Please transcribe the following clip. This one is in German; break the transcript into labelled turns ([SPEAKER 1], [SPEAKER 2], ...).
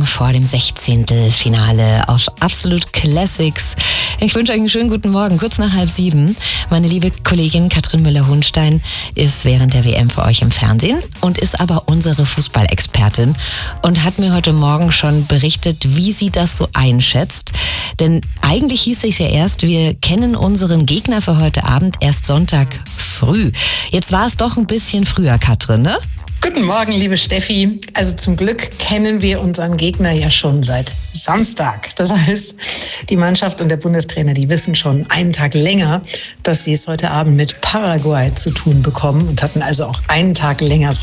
[SPEAKER 1] vor dem 16. Finale auf Absolute Classics. Ich wünsche euch einen schönen guten Morgen, kurz nach 6:30. Meine liebe Kollegin Katrin Müller-Hohnstein ist während der WM für euch im Fernsehen und ist aber unsere Fußballexpertin und hat mir heute Morgen schon berichtet, wie sie das so einschätzt. Denn eigentlich hieß es ja erst, wir kennen unseren Gegner für heute Abend erst Sonntag früh. Jetzt war es doch ein bisschen früher, Katrin, ne?
[SPEAKER 2] Guten Morgen, liebe Steffi. Also zum Glück kennen wir unseren Gegner ja schon seit Samstag. Das heißt, die Mannschaft und der Bundestrainer, die wissen schon einen Tag länger, dass sie es heute Abend mit Paraguay zu tun bekommen und hatten also auch einen Tag länger